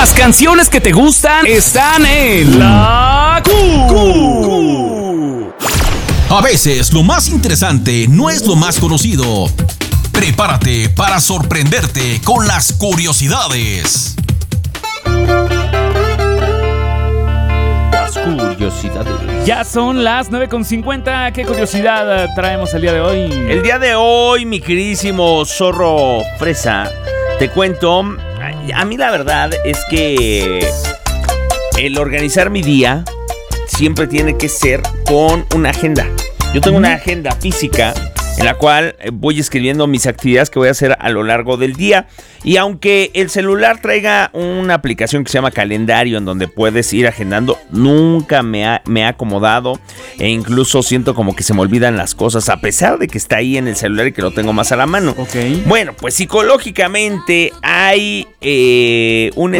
Las canciones que te gustan están en La Q. A veces lo más interesante no es lo más conocido. Prepárate para sorprenderte con las curiosidades. Las curiosidades. Ya son las 9:50. ¿Qué curiosidad traemos el día de hoy? El día de hoy, mi queridísimo zorro fresa, te cuento. A mí la verdad es que el organizar mi día siempre tiene que ser con una agenda. Yo tengo una agenda física en la cual voy escribiendo mis actividades que voy a hacer a lo largo del día. Y aunque el celular traiga una aplicación que se llama Calendario, en donde puedes ir agendando, nunca me ha acomodado. E incluso siento como que se me olvidan las cosas, a pesar de que está ahí en el celular y que lo tengo más a la mano. Ok. Bueno, pues psicológicamente hay una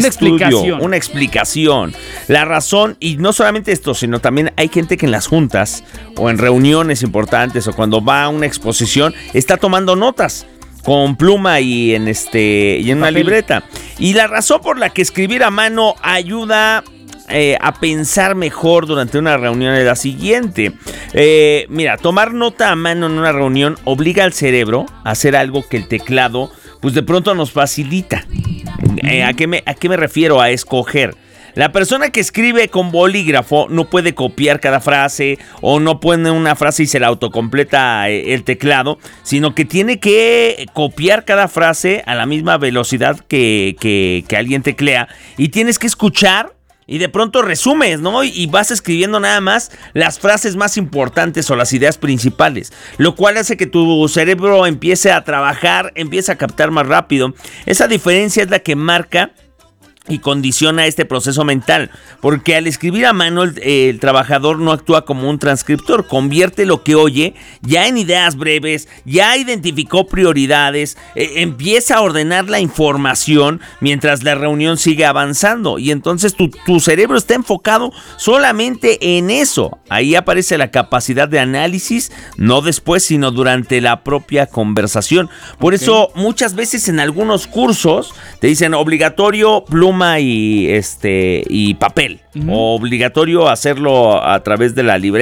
explicación. La razón, y no solamente esto, sino también hay gente que en las juntas o en reuniones importantes o cuando va a una exposición está tomando notas con pluma y en una libreta. Y la razón por la que escribir a mano ayuda a pensar mejor durante una reunión es la siguiente. Mira, tomar nota a mano en una reunión obliga al cerebro a hacer algo que el teclado pues de pronto nos facilita. ¿A qué me refiero? A escoger. La persona que escribe con bolígrafo no puede copiar cada frase o no pone una frase y se la autocompleta el teclado, sino que tiene que copiar cada frase a la misma velocidad que alguien teclea, y tienes que escuchar y de pronto resumes, ¿no? Y vas escribiendo nada más las frases más importantes o las ideas principales, lo cual hace que tu cerebro empiece a trabajar, empiece a captar más rápido. Esa diferencia es la que marca y condiciona este proceso mental, porque al escribir a mano el trabajador no actúa como un transcriptor, convierte lo que oye ya en ideas breves, ya identificó prioridades, empieza a ordenar la información mientras la reunión sigue avanzando, y entonces tu cerebro está enfocado solamente en eso. Ahí aparece la capacidad de análisis, no después, sino durante la propia conversación. Por eso muchas veces en algunos cursos te dicen obligatorio pluma y papel, obligatorio hacerlo a través de la libreta